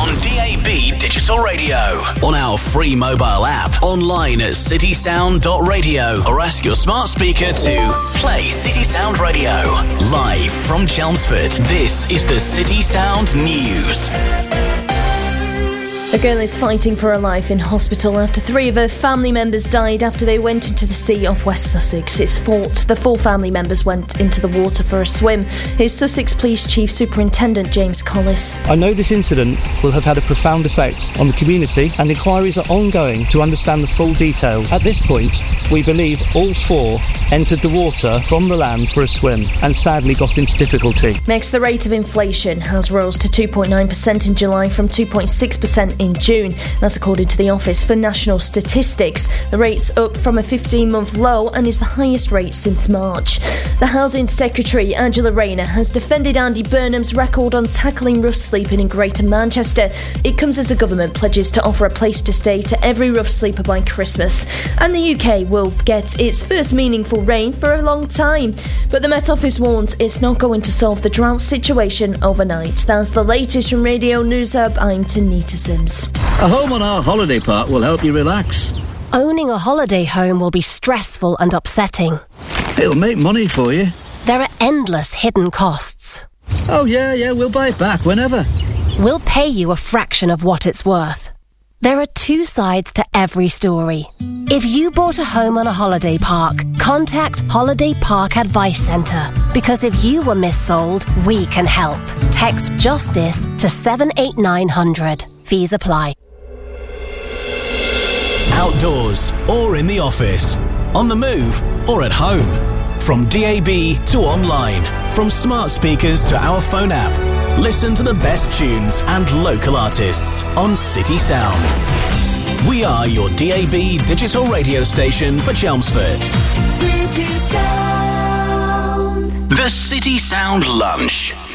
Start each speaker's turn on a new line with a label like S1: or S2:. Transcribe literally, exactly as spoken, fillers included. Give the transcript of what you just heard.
S1: on D A B Digital Radio, on our free mobile app, online at city sound dot radio, or ask your smart speaker to play City Sound Radio. Live from Chelmsford, this is the City Sound News.
S2: A girl is fighting for her life in hospital after three of her family members died after they went into the sea off West Sussex. It's thought the four family members went into the water for a swim. Here's Sussex Police Chief Superintendent James Collis.
S3: I know this incident will have had a profound effect on the community, and inquiries are ongoing to understand the full details. At this point, we believe all four entered the water from the land for a swim and sadly got into difficulty.
S2: Next, the rate of inflation has rose to two point nine percent in July from two point six percent in June. That's according to the Office for National Statistics. The rate's up from a fifteen-month low and is the highest rate since March. The Housing Secretary, Angela Rayner, has defended Andy Burnham's record on tackling rough sleeping in Greater Manchester. It comes as the government pledges to offer a place to stay to every rough sleeper by Christmas. And the U K will get its first meaningful rain for a long time. But the Met Office warns it's not going to solve the drought situation overnight. That's the latest from Radio News Hub. I'm Tanita Sims.
S4: A home on our holiday park will help you relax.
S5: Owning a holiday home will be stressful and upsetting.
S4: It'll make money for you.
S5: There are endless hidden costs.
S4: Oh yeah, yeah, we'll buy it back whenever.
S5: We'll pay you a fraction of what it's worth. There are two sides to every story. If you bought a home on a holiday park, contact Holiday Park Advice Centre. Because if you were missold, we can help. Text JUSTICE to seven eight nine hundred. Fees apply.
S1: Outdoors or in the office, on the move or at home. From D A B to online, from smart speakers to our phone app. Listen to the best tunes and local artists on City Sound. We are your D A B digital radio station for Chelmsford.
S6: City Sound.
S1: The City Sound Lunch.